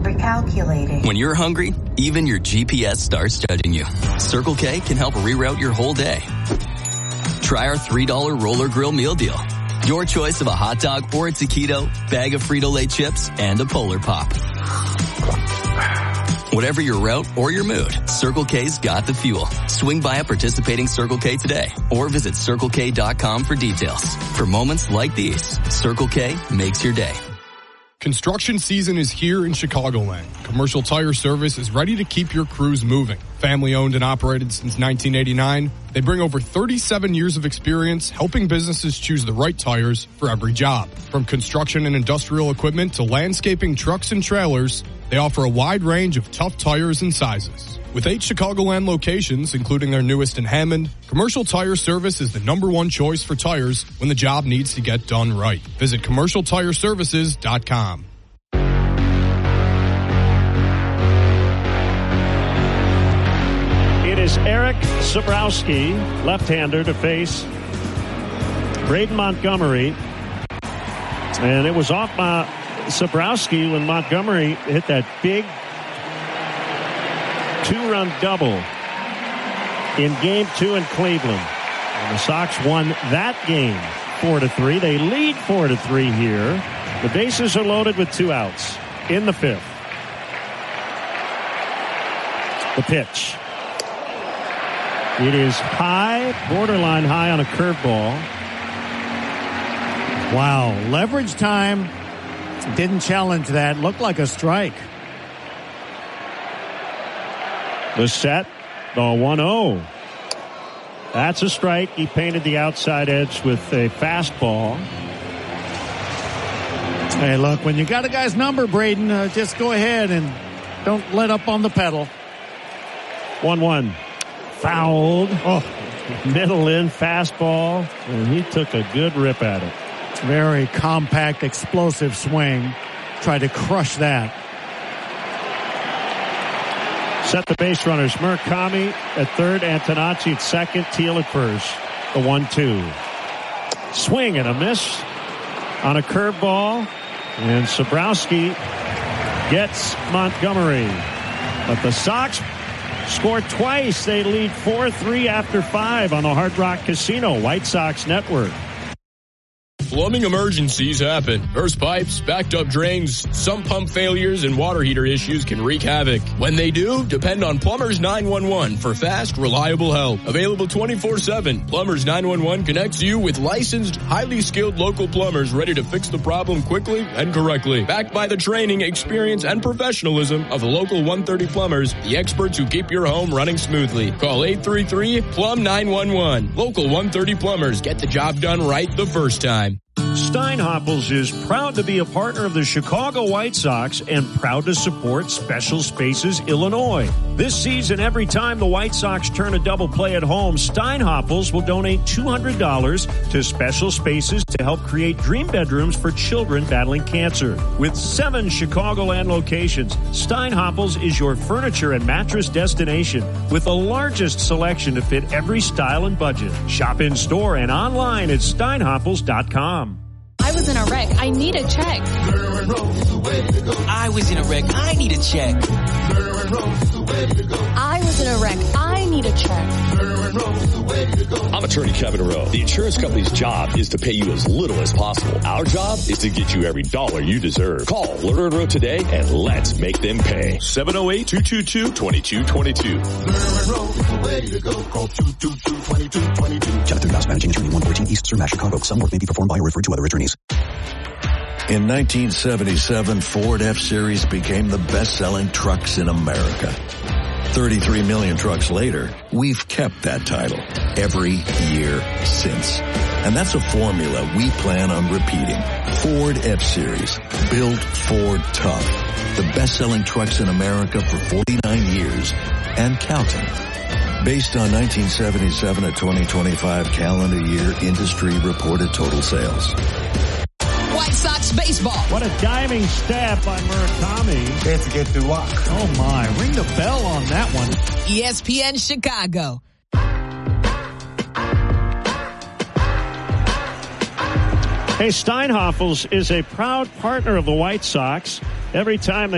Recalculating. When you're hungry, even your GPS starts judging you. Circle K can help reroute your whole day. Try our $3 Roller Grill Meal Deal. Your choice of a hot dog or a taquito, bag of Frito-Lay chips, and a Polar Pop. Whatever your route or your mood, Circle K's got the fuel. Swing by a participating Circle K today or visit CircleK.com for details. For moments like these, Circle K makes your day. Construction season is here in Chicagoland. Commercial Tire Service is ready to keep your crews moving. Family owned and operated since 1989, they bring over 37 years of experience helping businesses choose the right tires for every job. From construction and industrial equipment to landscaping trucks and trailers, they offer a wide range of tough tires and sizes. With 8 Chicagoland locations, including their newest in Hammond, Commercial Tire Service is the #1 choice for tires when the job needs to get done right. Visit CommercialTireServices.com. It is Eric Sabrowski, left-hander, to face Braden Montgomery. And it was off Sabrowski when Montgomery hit that big 2-run double in Game 2 in Cleveland. And the Sox won that game 4-3. They lead 4-3 here. The bases are loaded with 2 outs in the 5th. The pitch. It is high, borderline high on a curveball. Wow, leverage time. Didn't challenge that. Looked like a strike. The set, the 1-0. That's a strike. He painted the outside edge with a fastball. Hey, look, when you got a guy's number, Braden, just go ahead and don't let up on the pedal. 1-1. Fouled. Oh, middle in fastball, and he took a good rip at it. Very compact, explosive swing. Tried to crush that. Set the base runners. Murakami at third, Antonacci at second, Teal at first. The 1-2. Swing and a miss on a curveball, and Sabrowski gets Montgomery. But the Sox scored twice. They lead 4-3 after 5 on the Hard Rock Casino White Sox Network. Plumbing emergencies happen. Burst pipes, backed up drains, some pump failures, and water heater issues can wreak havoc. When they do, depend on Plumbers 911 for fast, reliable help. Available 24/7, Plumbers 911 connects you with licensed, highly skilled local plumbers ready to fix the problem quickly and correctly. Backed by the training, experience, and professionalism of the local 130 plumbers, the experts who keep your home running smoothly. Call 833-PLUM-911. Local 130 plumbers get the job done right the first time. Steinhoppels is proud to be a partner of the Chicago White Sox and proud to support Special Spaces Illinois. This season, every time the White Sox turn a double play at home, Steinhoppels will donate $200 to Special Spaces to help create dream bedrooms for children battling cancer. With 7 Chicagoland locations, Steinhoppels is your furniture and mattress destination with the largest selection to fit every style and budget. Shop in store and online at steinhoppels.com. I was in a wreck. I need a check. I was in a wreck. I need a check. I was in a wreck. I need a check. I'm attorney Kevin Rowe. The insurance company's job is to pay you as little as possible. Our job is to get you every dollar you deserve. Call Lerner & Rowe today and let's make them pay. 708-222-2222. Jonathan Mouse, managing attorney, 114 East Sur Mass, Chicago. Some work may be performed by or referred to other attorneys. In 1977, Ford F-Series became the best-selling trucks in America. 33 million trucks later, we've kept that title every year since. And that's a formula we plan on repeating. Ford F-Series, built Ford tough. The best-selling trucks in America for 49 years and counting. Based on 1977 to 2025 calendar year industry reported total sales. White Sox baseball. What a diving stab by Murakami. Can't forget to walk. Oh my, ring the bell on that one. ESPN Chicago. Hey, Steinhoffels is a proud partner of the White Sox. Every time they